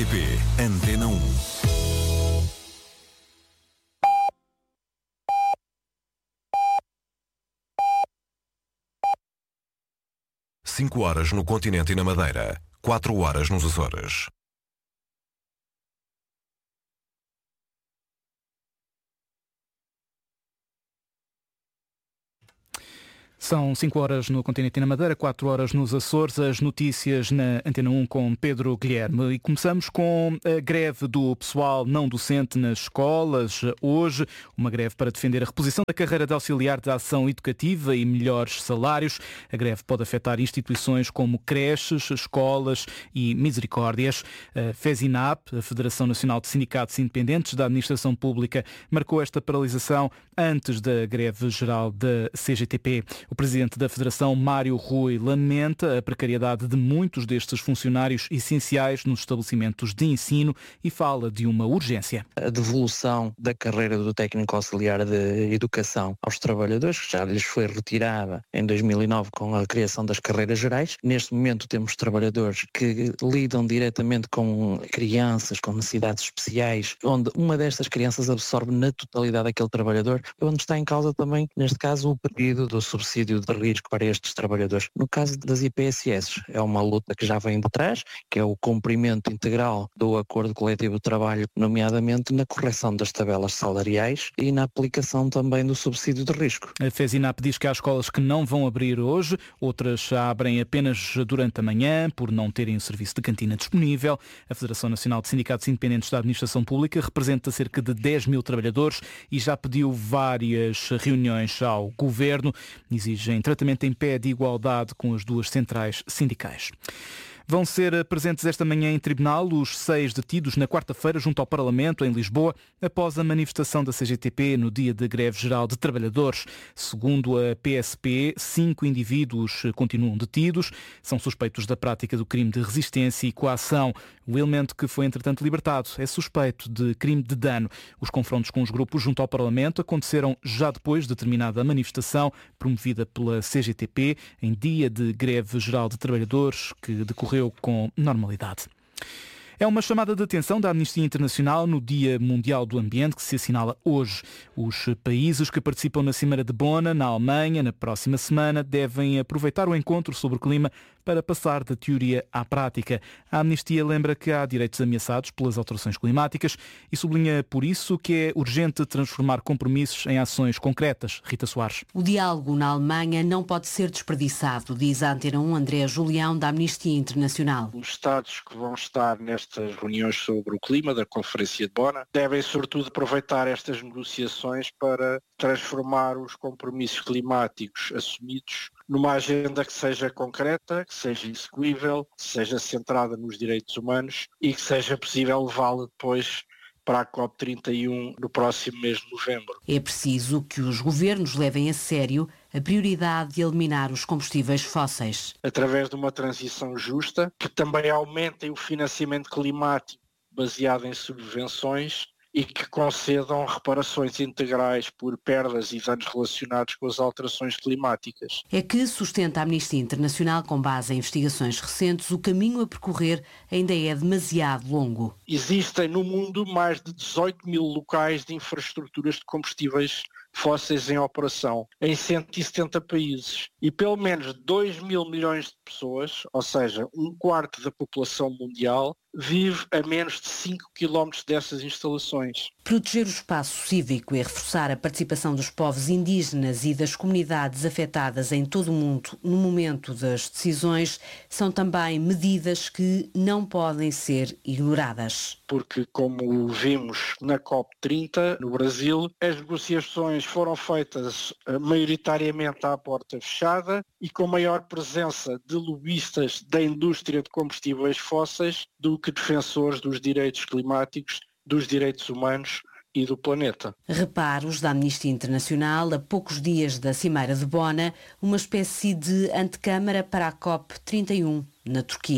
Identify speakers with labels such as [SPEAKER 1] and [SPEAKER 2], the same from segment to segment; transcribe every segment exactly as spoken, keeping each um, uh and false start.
[SPEAKER 1] T P Antena um. Cinco horas no continente e na Madeira. Quatro horas nos Açores.
[SPEAKER 2] São cinco horas no continente e na Madeira, quatro horas nos Açores. As notícias na Antena um com Pedro Guilherme. E começamos com a greve do pessoal não docente nas escolas. Hoje, uma greve para defender a reposição da carreira de auxiliar de ação educativa e melhores salários. A greve pode afetar instituições como creches, escolas e misericórdias. A FESINAP, a Federação Nacional de Sindicatos Independentes da Administração Pública, marcou esta paralisação antes da greve geral da C G T P. O presidente da Federação, Mário Rui, lamenta a precariedade de muitos destes funcionários essenciais nos estabelecimentos de ensino e fala de uma urgência.
[SPEAKER 3] A devolução da carreira do técnico auxiliar de educação aos trabalhadores, que já lhes foi retirada em dois mil e nove com a criação das carreiras gerais. Neste momento temos trabalhadores que lidam diretamente com crianças com necessidades especiais, onde uma destas crianças absorve na totalidade aquele trabalhador, onde está em causa também, neste caso, o pedido do subsídio de risco para estes trabalhadores. No caso das I P S S, é uma luta que já vem de trás, que é o cumprimento integral do Acordo Coletivo de Trabalho, nomeadamente na correção das tabelas salariais e na aplicação também do subsídio de risco.
[SPEAKER 2] A FESINAP diz que há escolas que não vão abrir hoje, outras abrem apenas durante a manhã, por não terem o serviço de cantina disponível. A Federação Nacional de Sindicatos Independentes da Administração Pública representa cerca de dez mil trabalhadores e já pediu várias reuniões ao Governo. Exigem tratamento em pé de igualdade com as duas centrais sindicais. Vão ser presentes esta manhã em tribunal os seis detidos na quarta-feira junto ao Parlamento, em Lisboa, após a manifestação da C G T P no dia de greve geral de trabalhadores. Segundo a P S P, cinco indivíduos continuam detidos. São suspeitos da prática do crime de resistência e coação. O elemento que foi, entretanto, libertado é suspeito de crime de dano. Os confrontos com os grupos junto ao Parlamento aconteceram já depois de terminada a manifestação promovida pela C G T P em dia de greve geral de trabalhadores que decorreu com normalidade. É uma chamada de atenção da Amnistia Internacional no Dia Mundial do Ambiente, que se assinala hoje. Os países que participam na Cimeira de Bona, na Alemanha, na próxima semana, devem aproveitar o encontro sobre o clima para passar da teoria à prática. A Amnistia lembra que há direitos ameaçados pelas alterações climáticas e sublinha por isso que é urgente transformar compromissos em ações concretas. Rita Soares.
[SPEAKER 4] O diálogo na Alemanha não pode ser desperdiçado, diz a Antena um André Julião, da Amnistia Internacional.
[SPEAKER 5] Os Estados que vão estar nestas reuniões sobre o clima da Conferência de Bona devem sobretudo aproveitar estas negociações para transformar os compromissos climáticos assumidos numa agenda que seja concreta, que seja execuível, que seja centrada nos direitos humanos e que seja possível levá-la depois para a COP trinta e um no próximo mês de novembro.
[SPEAKER 4] É preciso que os governos levem a sério a prioridade de eliminar os combustíveis fósseis.
[SPEAKER 5] Através de uma transição justa, que também aumentem o financiamento climático baseado em subvenções e que concedam reparações integrais por perdas e danos relacionados com as alterações climáticas.
[SPEAKER 4] É que, sustenta a Amnistia Internacional, com base em investigações recentes, o caminho a percorrer ainda é demasiado longo.
[SPEAKER 5] Existem no mundo mais de dezoito mil locais de infraestruturas de combustíveis fósseis em operação, em cento e setenta países. E pelo menos dois mil milhões de pessoas, ou seja, um quarto da população mundial, vive a menos de cinco quilómetros dessas instalações.
[SPEAKER 4] Proteger o espaço cívico e reforçar a participação dos povos indígenas e das comunidades afetadas em todo o mundo no momento das decisões são também medidas que não podem ser ignoradas.
[SPEAKER 5] Porque, como vimos na COP trinta, no Brasil, as negociações foram feitas maioritariamente à porta fechada e com maior presença de lobistas da indústria de combustíveis fósseis do que defensores dos direitos climáticos, dos direitos humanos e do planeta.
[SPEAKER 4] Repare os da Amnistia Internacional, a poucos dias da Cimeira de Bona, uma espécie de antecâmara para a COP trinta e um na Turquia.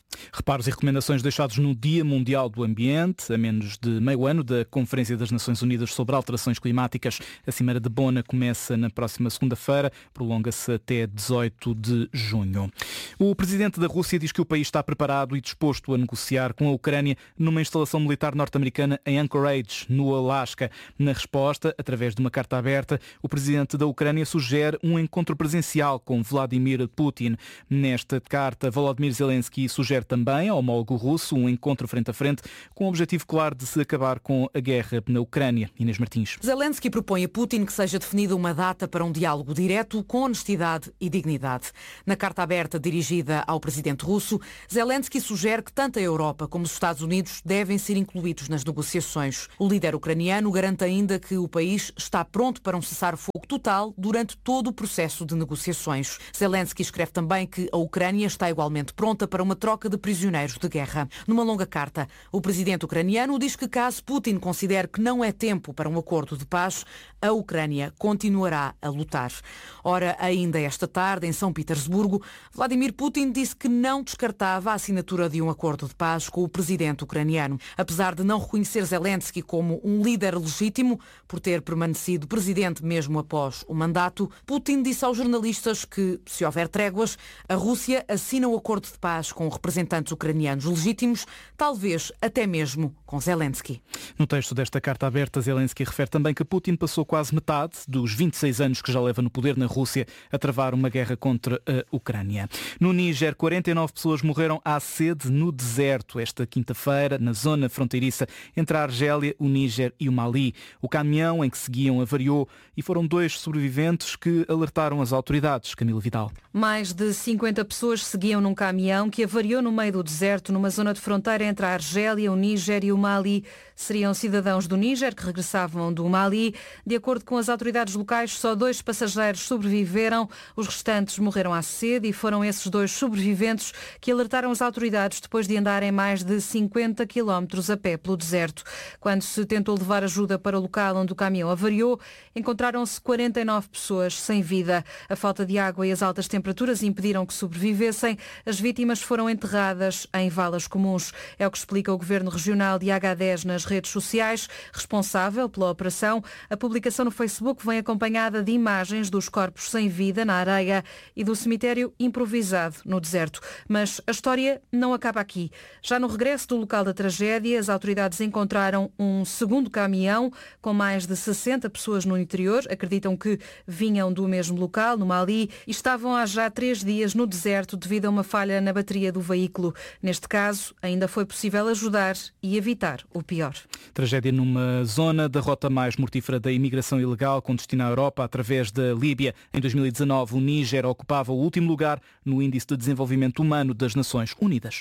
[SPEAKER 2] Reparos e recomendações deixados no Dia Mundial do Ambiente, a menos de meio ano da Conferência das Nações Unidas sobre Alterações Climáticas. A Cimeira de Bona começa na próxima segunda-feira, prolonga-se até dezoito de junho. O presidente da Rússia diz que o país está preparado e disposto a negociar com a Ucrânia numa instalação militar norte-americana em Anchorage, no Alasca. Na resposta, através de uma carta aberta, o presidente da Ucrânia sugere um encontro presencial com Vladimir Putin. Nesta carta, Volodymyr Zelensky sugere também ao homólogo russo um encontro frente a frente com o objetivo claro de se acabar com a guerra na Ucrânia. Inês Martins.
[SPEAKER 6] Zelensky propõe a Putin que seja definida uma data para um diálogo direto com honestidade e dignidade. Na carta aberta dirigida ao presidente russo, Zelensky sugere que tanto a Europa como os Estados Unidos devem ser incluídos nas negociações. O líder ucraniano garante ainda que o país está pronto para um cessar-fogo total durante todo o processo de negociações. Zelensky escreve também que a Ucrânia está igualmente pronta para uma troca de prisioneiros de guerra. Numa longa carta, o presidente ucraniano diz que caso Putin considere que não é tempo para um acordo de paz, a Ucrânia continuará a lutar. Ora, ainda esta tarde, em São Petersburgo, Vladimir Putin disse que não descartava a assinatura de um acordo de paz com o presidente ucraniano. Apesar de não reconhecer Zelensky como um líder legítimo, por ter permanecido presidente mesmo após o mandato, Putin disse aos jornalistas que, se houver tréguas, a Rússia assina o acordo de paz com representantes ucranianos legítimos, talvez até mesmo com Zelensky.
[SPEAKER 2] No texto desta carta aberta, Zelensky refere também que Putin passou quase metade dos vinte e seis anos que já leva no poder na Rússia a travar uma guerra contra a Ucrânia. No Níger, quarenta e nove pessoas morreram à sede no deserto esta quinta-feira, na zona fronteiriça entre a Argélia, o Níger e o Mali. O caminhão em que seguiam avariou e foram dois sobreviventes que alertaram as autoridades. Camila Vidal.
[SPEAKER 7] Mais de cinquenta pessoas seguiam num caminhão que avariou no meio do deserto, numa zona de fronteira entre a Argélia, o Níger e o Mali. Seriam cidadãos do Níger que regressavam do Mali. De acordo com as autoridades locais, só dois passageiros sobreviveram. Os restantes morreram à sede e foram esses dois sobreviventes que alertaram as autoridades depois de andarem mais de cinquenta quilómetros a pé pelo deserto. Quando se tentou levar ajuda para o local onde o caminhão avariou, encontraram-se quarenta e nove pessoas sem vida. A falta de água e as altas temperaturas impediram que sobrevivessem. As vítimas foram enterradas em valas comuns. É o que explica o Governo Regional de agá dez nas redes sociais, responsável pela operação. A publicação no Facebook vem acompanhada de imagens dos corpos sem vida na areia e do cemitério improvisado no deserto. Mas a história não acaba aqui. Já no regresso do local da tragédia, as autoridades encontraram um segundo caminhão com mais de sessenta pessoas no interior. Acreditam que vinham do mesmo local, no Mali, e estavam há já três dias no deserto devido a uma falha na bateria do veículo. Neste caso, ainda foi possível ajudar e evitar o pior.
[SPEAKER 2] Tragédia numa zona da rota mais mortífera da imigração ilegal com destino à Europa através da Líbia. Em dois mil e dezanove, o Níger ocupava o último lugar no Índice de Desenvolvimento Humano das Nações Unidas.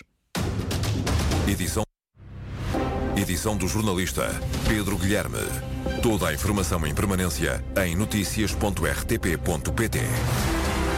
[SPEAKER 1] Edição, Edição do jornalista Pedro Guilherme. Toda a informação em permanência em notícias ponto r t p ponto p t.